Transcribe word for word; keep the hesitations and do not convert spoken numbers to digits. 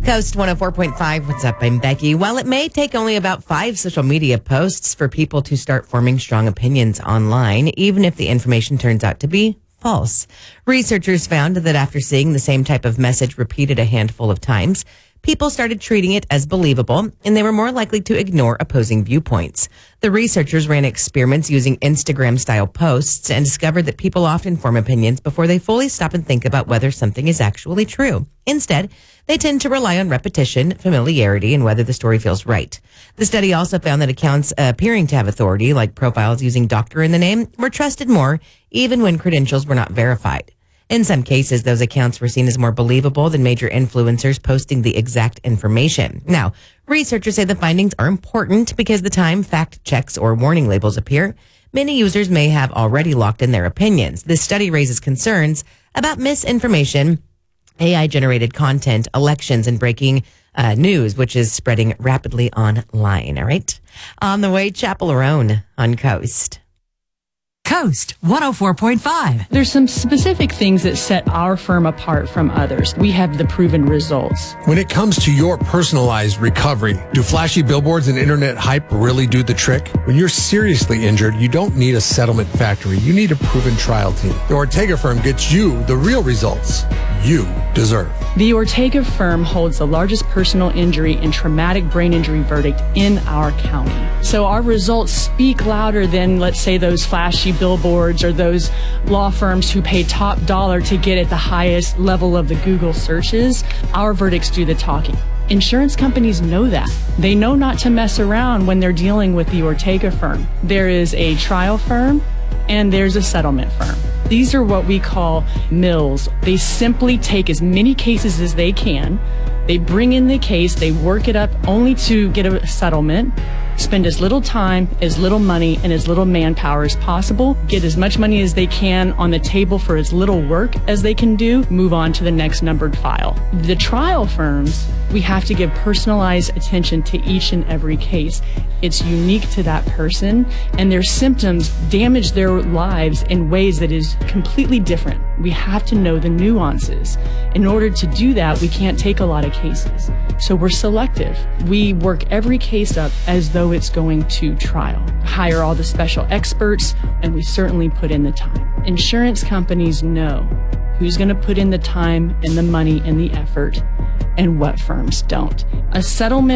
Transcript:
Coast one oh four point five. What's up? I'm Becky. While it may take only about five social media posts for people to start forming strong opinions online, even if the information turns out to be false. Researchers found that after seeing the same type of message repeated a handful of times, people started treating it as believable, and they were more likely to ignore opposing viewpoints. The researchers ran experiments using Instagram-style posts and discovered that people often form opinions before they fully stop and think about whether something is actually true. Instead, they tend to rely on repetition, familiarity, and whether the story feels right. The study also found that accounts appearing to have authority, like profiles using doctor in the name, were trusted more, even when credentials were not verified. In some cases, those accounts were seen as more believable than major influencers posting the exact information. Now, researchers say the findings are important because the time fact checks or warning labels appear, many users may have already locked in their opinions. This study raises concerns about misinformation, A I-generated content, elections, and breaking uh, news, which is spreading rapidly online. All right? On the way, Chappell-Roan on Coast. Coast one oh four point five. There's some specific things that set our firm apart from others. We have the proven results. When it comes to your personalized recovery, do flashy billboards and internet hype really do the trick? When you're seriously injured, you don't need a settlement factory. You need a proven trial team. The Ortega firm gets you the real results you deserve. The Ortega firm holds the largest personal injury and traumatic brain injury verdict in our county. So our results speak louder than, let's say, those flashy billboards or those law firms who pay top dollar to get at the highest level of the Google searches. Our verdicts do the talking. Insurance companies know that. They know not to mess around when they're dealing with the Ortega firm. There is a trial firm and there's a settlement firm. These are what we call mills. They simply take as many cases as they can. They bring in the case, they work it up only to get a settlement, spend as little time, as little money, and as little manpower as possible, get as much money as they can on the table for as little work as they can do, move on to the next numbered file. The trial firms, we have to give personalized attention to each and every case. It's unique to that person, and their symptoms damage their lives in ways that is completely different. We have to know the nuances. In order to do that, we can't take a lot of cases. So we're selective. We work every case up as though it's going to trial. Hire all the special experts, and we certainly put in the time. Insurance companies know who's going to put in the time and the money and the effort, and what firms don't. A settlement